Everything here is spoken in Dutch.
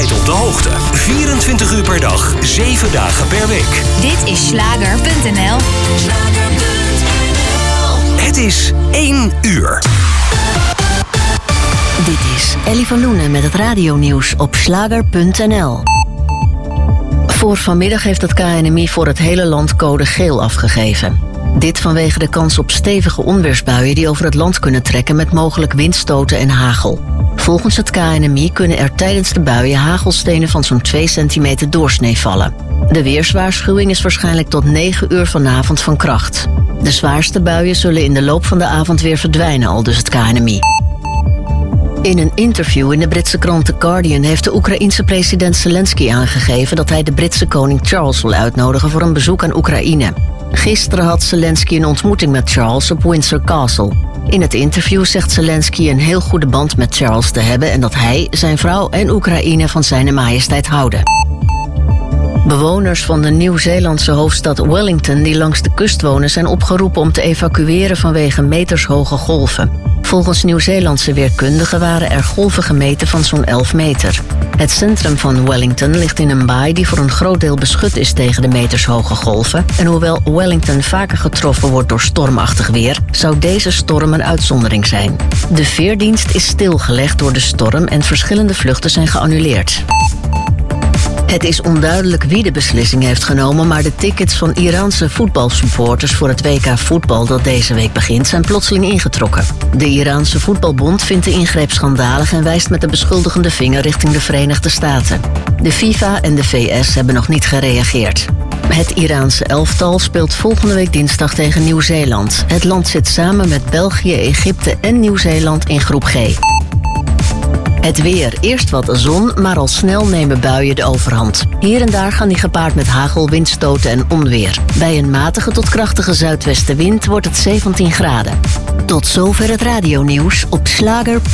altijd op de hoogte. 24 uur per dag, 7 dagen per week. Dit is Schlager.nl. Het is 1 uur. Dit is Ellie van Loenen met het radionieuws op Schlager.nl. Voor vanmiddag heeft het KNMI voor het hele land code geel afgegeven. Dit vanwege de kans op stevige onweersbuien die over het land kunnen trekken met mogelijk windstoten en hagel. Volgens het KNMI kunnen er tijdens de buien hagelstenen van zo'n 2 centimeter doorsnee vallen. De weerswaarschuwing is waarschijnlijk tot 9 uur vanavond van kracht. De zwaarste buien zullen in de loop van de avond weer verdwijnen, aldus het KNMI. In een interview in de Britse krant The Guardian heeft de Oekraïense president Zelensky aangegeven dat hij de Britse koning Charles wil uitnodigen voor een bezoek aan Oekraïne. Gisteren had Zelensky een ontmoeting met Charles op Windsor Castle. In het interview zegt Zelensky een heel goede band met Charles te hebben en dat hij, zijn vrouw en Oekraïne van zijn majesteit houden. Bewoners van de Nieuw-Zeelandse hoofdstad Wellington die langs de kust wonen zijn opgeroepen om te evacueren vanwege metershoge golven. Volgens Nieuw-Zeelandse weerkundigen waren er golven gemeten van zo'n 11 meter. Het centrum van Wellington ligt in een baai die voor een groot deel beschut is tegen de metershoge golven. En hoewel Wellington vaker getroffen wordt door stormachtig weer, zou deze storm een uitzondering zijn. De veerdienst is stilgelegd door de storm en verschillende vluchten zijn geannuleerd. Het is onduidelijk wie de beslissing heeft genomen, maar de tickets van Iraanse voetbalsupporters voor het WK voetbal dat deze week begint zijn plotseling ingetrokken. De Iraanse voetbalbond vindt de ingreep schandalig en wijst met de beschuldigende vinger richting de Verenigde Staten. De FIFA en de VS hebben nog niet gereageerd. Het Iraanse elftal speelt volgende week dinsdag tegen Nieuw-Zeeland. Het land zit samen met België, Egypte en Nieuw-Zeeland in groep G. Het weer. Eerst wat zon, maar al snel nemen buien de overhand. Hier en daar gaan die gepaard met hagel, windstoten en onweer. Bij een matige tot krachtige zuidwestenwind wordt het 17 graden. Tot zover het radionieuws op Schlager.